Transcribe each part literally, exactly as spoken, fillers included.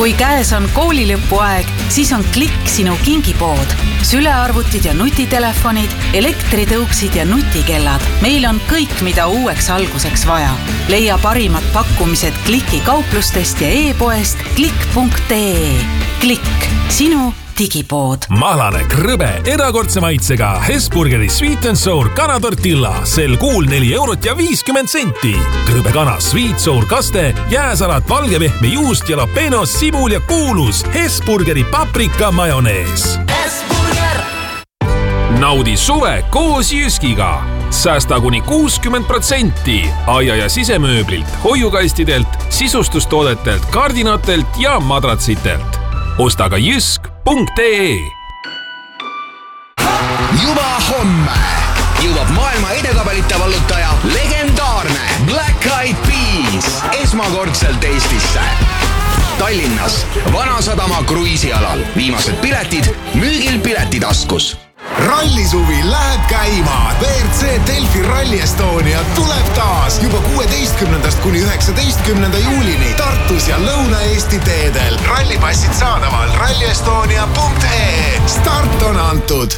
Kui käes on koolilõpuaeg, siis on Klikk sinu kingipood. Sülearvutid ja nutitelefonid, elektritõuksid ja nutikellad. Meil on kõik, mida uueks alguseks vaja. Leia parimad pakkumised Klikki kauplustest ja e-poest klikk punkt ee. Klikk, sinu digipood. Mahlane krõbe erakordse maitsega Hesburgeri Sweet and Sour kanatortilla. Sel kuul neli eurot ja viiskümmend senti. Krõbe kana, sweet sour kaste, jääsalat, valgepehme juust, jalapeno, sibul ja kuulus. Hesburgeri paprika majonees. Hesburger! Naudi suve koos Jyskiga. Säästa kuni kuuskümmend protsenti aia- ja sisemööblilt, hoiukastidelt, sisustustoodetelt, kardinatelt ja madratsitelt. Osta ka jysk punkt ee. Juba homme jõuab maailma edekabelite vallutaja legendaarne Black Eyed Peas esmakordselt Eestisse. Tallinnas Vanasadama kruiisialal. Viimased piletid müügil Piletitaskus. Rallisuvi läheb käima. V R C Delfi Rally Estonia tuleb taas juba kuueteistkümnendast kuni üheksateistkümnenda juulini Tartus ja Lõuna-Eesti teedel. Rallipassid saadaval ralli estonia punkt ee. Start on antud.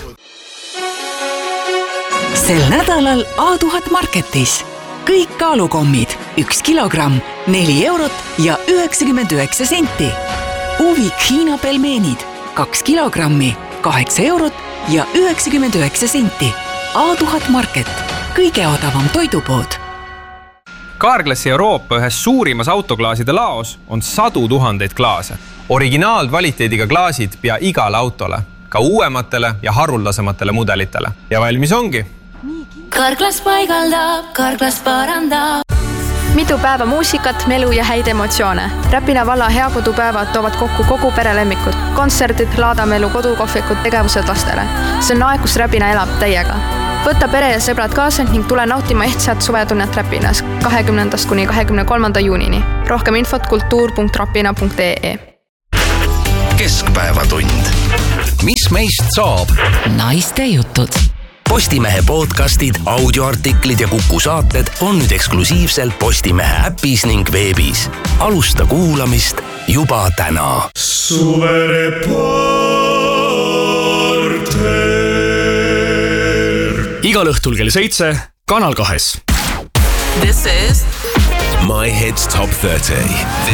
Sel nädalal A tuhat Marketis. Kõik kaalukommid, üks kilogramm, neli eurot ja üheksakümmend üheksa senti. Uvik Hiina pelmeenid, kaks kilogrammi, kaheksa eurot ja üheksakümmend üheksa senti. A tuhat Market, kõige odavam toidupood. Carglassi Euroopa ühes suurimas autoklaaside laos on sadu tuhandeid klaase. Originaalkvaliteediga klaasid pea igale autole, ka uuematele ja haruldasematele mudelitele. Ja valmis ongi. Carglass paigaldab, Carglass parandab. Mitu päeva muusikat, melu ja häid emotsioone. Räpina valla heakodupäevad toovad kokku kogu perelemmikud. Kontserdid, laadamelu, kodukohvikud, tegevused lastele. See on aeg, kus Räpina elab täiega. Võta pere ja sõbrad kaasa ning tule nautima ehtsat suvetunnet Räpinas kahekümnendast kuni kahekümne kolmanda juunini. Rohkem infot kultuur punkt rapina punkt ee. Keskpäevatund. Mis meist saab? Naiste jutud. Postimehe podcastid, audioartiklid ja Kuku saated on nüüd eksklusiivselt Postimehe äpis ning veebis. Alusta kuulamist juba täna. Suvereporter. Igal õhtul kell seitse, Kanal kahes. This is My Hits Top thirty.